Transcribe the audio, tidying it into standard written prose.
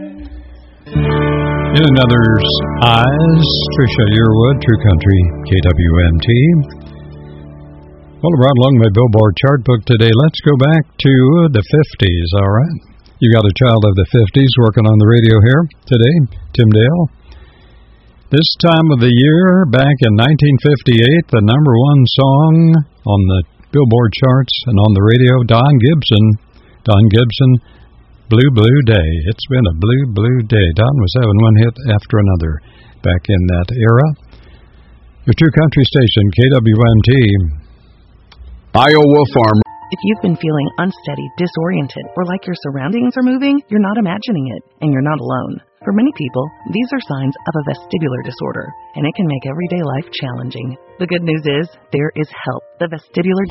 In another's eyes, Trisha Yearwood, True Country, KWMT. Well, right along my Billboard chart book today, let's go back to the 50s, all right? You got a child of the 50s working on the radio here today, Tim Dale. This time of the year, back in 1958, the number one song on the Billboard charts and on the radio, Don Gibson, Blue, Blue Day. It's been a blue, blue day. Don was having one hit after another back in that era. Your True Country station, KWMT. Iowa Farmer. If you've been feeling unsteady, disoriented, or like your surroundings are moving, you're not imagining it, and you're not alone. For many people, these are signs of a vestibular disorder, and it can make everyday life challenging. The good news is, there is help. The vestibular